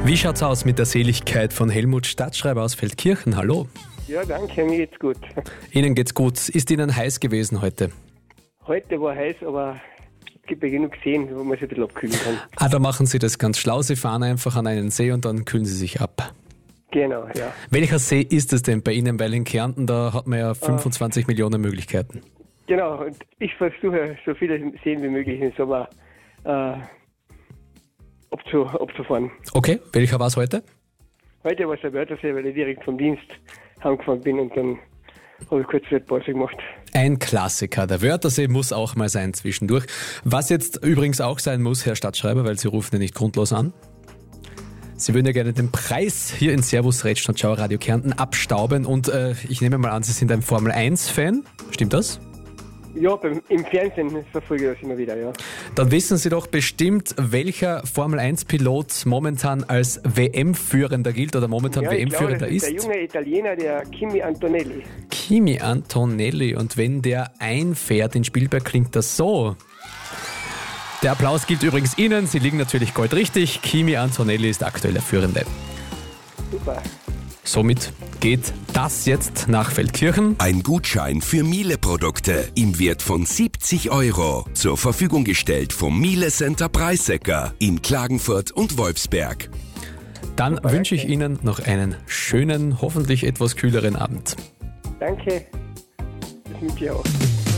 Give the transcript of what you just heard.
Wie schaut's aus mit der Seligkeit von Helmut, Stadtschreiber aus Feldkirchen? Hallo. Ja, danke, mir geht's gut. Ihnen geht's gut. Ist Ihnen heiß gewesen heute? Heute war heiß, aber es gibt ja genug Seen, wo man sich ein bisschen abkühlen kann. Ah, da machen Sie das ganz schlau. Sie fahren einfach an einen See und dann kühlen Sie sich ab. Genau, ja. Welcher See ist es denn bei Ihnen? Weil in Kärnten, da hat man ja 25 Millionen Möglichkeiten. Genau, und ich versuche so viele Seen wie möglich im Sommer abzufahren. Okay, welcher war es heute? Heute war es der Wörthersee, weil ich direkt vom Dienst heimgefahren bin und dann habe ich kurz Pause gemacht. Ein Klassiker. Der Wörthersee muss auch mal sein zwischendurch. Was jetzt übrigens auch sein muss, Herr Stadtschreiber, weil Sie rufen ja nicht grundlos an. Sie würden ja gerne den Preis hier in Servus Rätschnau Radio Kärnten abstauben und ich nehme mal an, Sie sind ein Formel-1-Fan. Stimmt das? Ja, im Fernsehen verfolge ich das immer wieder, ja. Dann wissen Sie doch bestimmt, welcher Formel-1-Pilot momentan als WM-Führender gilt oder momentan Ja, WM-Führender ist. ist. Der junge Italiener, der Kimi Antonelli. Kimi Antonelli. Und wenn der einfährt in Spielberg, klingt das so. Der Applaus gilt übrigens Ihnen. Sie liegen natürlich goldrichtig. Kimi Antonelli ist aktuell der Führende. Super. Somit geht das jetzt nach Feldkirchen. Ein Gutschein für Miele-Produkte im Wert von 70 € zur Verfügung gestellt vom Miele Center Preissecker in Klagenfurt und Wolfsberg. Dann wünsche ich Ihnen noch einen schönen, hoffentlich etwas kühleren Abend. Danke. Das wünsche ich auch.